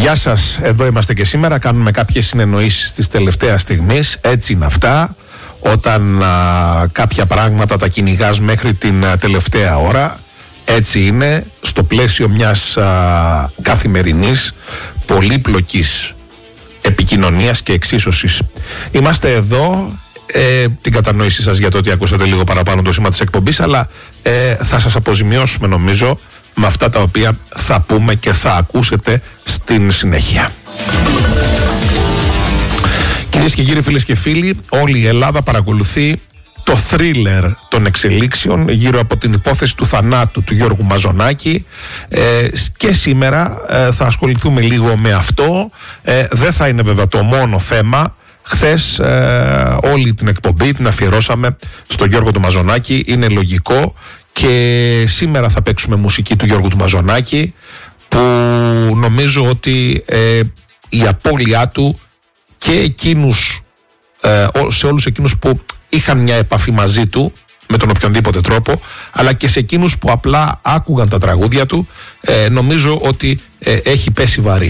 Γεια σας, εδώ είμαστε και σήμερα. Κάνουμε κάποιες συνεννοήσεις της τελευταίας στιγμής. Έτσι είναι αυτά. Όταν κάποια πράγματα τα κυνηγάς μέχρι την τελευταία ώρα, έτσι είναι στο πλαίσιο μιας καθημερινής πολύπλοκης επικοινωνίας και εξίσωσης. Είμαστε εδώ, την κατανόησή σας για το ότι ακούσατε λίγο παραπάνω το σήμα της εκπομπής, αλλά θα σας αποζημιώσουμε νομίζω με αυτά τα οποία θα πούμε και θα ακούσετε στην συνέχεια. Κυρίες και κύριοι, φίλες και φίλοι, όλη η Ελλάδα παρακολουθεί το θρίλερ των εξελίξεων γύρω από την υπόθεση του θανάτου του Γιώργου Μαζονάκη, και σήμερα θα ασχοληθούμε λίγο με αυτό. Δεν θα είναι βέβαια το μόνο θέμα. Χθες όλη την εκπομπή την αφιερώσαμε στον Γιώργο του Μαζονάκη, είναι λογικό, και σήμερα θα παίξουμε μουσική του Γιώργου του Μαζονάκη, που νομίζω ότι η απώλειά του και εκείνους, σε όλους εκείνους που είχαν μια επαφή μαζί του με τον οποιονδήποτε τρόπο, αλλά και σε εκείνους που απλά άκουγαν τα τραγούδια του, νομίζω ότι έχει πέσει βαρύ.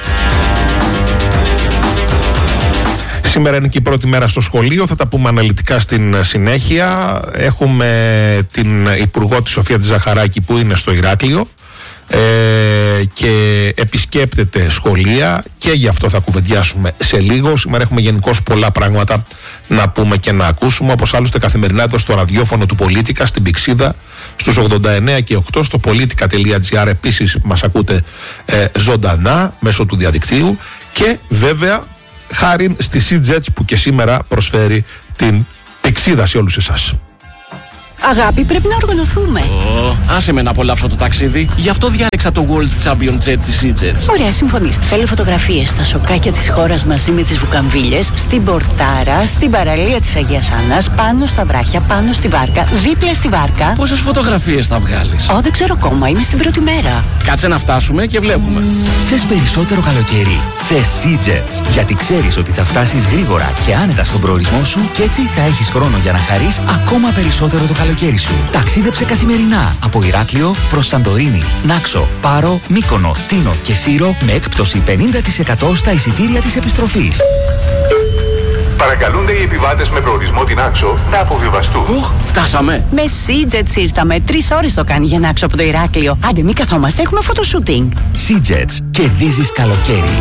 Σήμερα είναι και η πρώτη μέρα στο σχολείο, θα τα πούμε αναλυτικά στην συνέχεια. Έχουμε την Υπουργό τη Σοφία τη Ζαχαράκη που είναι στο Ηράκλειο και επισκέπτεται σχολεία, και γι' αυτό θα κουβεντιάσουμε σε λίγο. Σήμερα έχουμε γενικώς πολλά πράγματα να πούμε και να ακούσουμε, όπως άλλωστε καθημερινά εδώ στο ραδιόφωνο του Πολίτικα, στην Πυξίδα, στους 89 και 8, στο politica.gr επίσης μας ακούτε ζωντανά μέσω του διαδικτύου, και βέβαια χάρη στη Sea-Jets που και σήμερα προσφέρει την Πυξίδα σε όλους εσάς. Αγάπη, πρέπει να οργανωθούμε. Άσε με να απολαύσω το ταξίδι. Γι' αυτό διάλεξα το World Champion Jet της Sea-Jets. Ωραία, συμφωνείς. Θέλω φωτογραφίες στα σοκάκια της χώρας μαζί με τις βουκαμβίλες, στην Πορτάρα, στην παραλία της Αγίας Άννας, πάνω στα βράχια, πάνω στη βάρκα, δίπλα στη βάρκα. Πόσες φωτογραφίες θα βγάλεις? Δεν ξέρω ακόμα, είμαι στην πρώτη μέρα. Κάτσε να φτάσουμε και βλέπουμε. Θες περισσότερο καλοκαίρι? Θες Sea-Jets. Γιατί ξέρεις ότι θα φτάσεις γρήγορα και άνετα στον προορισμό σου, και έτσι θα έχεις χρόνο για να χαρείς ακόμα περισσότερο το καλοκαίρι σου. Ταξίδεψε καθημερινά από Ηράκλειο προς Σαντορίνη, Νάξο, Πάρο, Μύκονο, Τίνο και Σύρο με έκπτωση 50% στα εισιτήρια της επιστροφής. Παρακαλούνται οι επιβάτες με προορισμό την Νάξο να αποβιβαστούν. Φτάσαμε. Με Sea-Jets ήρθαμε. 3 ώρες το κάνει για να Νάξο από το Ηράκλειο. Άντε, μην καθόμαστε, έχουμε φωτοσούτινγκ. Sea-Jets. Κερδίζεις καλοκαίρι.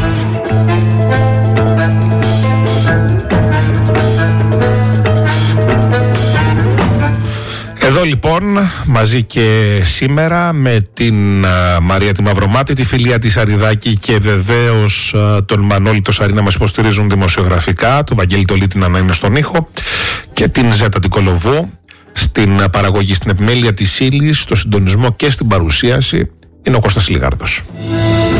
Εδώ λοιπόν μαζί και σήμερα με την Μαρία τη Μαυρομάτη, τη Φιλία τη Αριδάκη, και βεβαίως τον Μανώλη το Σαρή να μας υποστηρίζουν δημοσιογραφικά, τον Βαγγέλη το Λίτινα να είναι στον ήχο, και την Ζέτα την Κολοβού στην παραγωγή, στην επιμέλεια της ύλης, στο συντονισμό και στην παρουσίαση είναι ο Κώστας Λιγάρδος.